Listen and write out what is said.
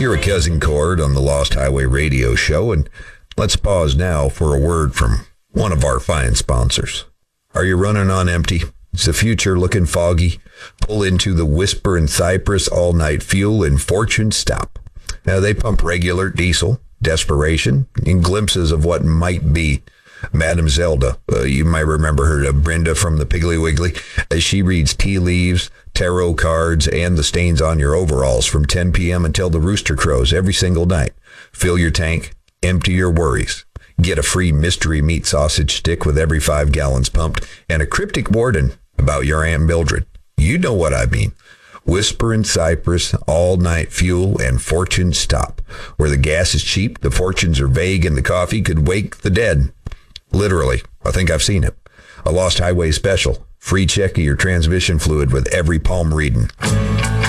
You're a Cousin Cord on the Lost Highway Radio Show, and let's pause now for a word from one of our fine sponsors. Are you running on empty? Is the future looking foggy? Pull into the Whisper and Cypress all-night fuel and fortune stop. Now, they pump regular diesel, desperation, and glimpses of what might be. Madame Zelda, you might remember her, Brenda from the Piggly Wiggly, as she reads tea leaves, tarot cards, and the stains on your overalls from 10 p.m. until the rooster crows every single night. Fill your tank, empty your worries. Get a free mystery meat sausage stick with every 5 gallons pumped, and a cryptic warning about your Aunt Mildred. You know what I mean. Whisper and Cypress, all-night fuel, and fortune stop. Where the gas is cheap, the fortunes are vague, and the coffee could wake the dead. Literally, I think I've seen it. A Lost Highway special. Free check of your transmission fluid with every palm reading.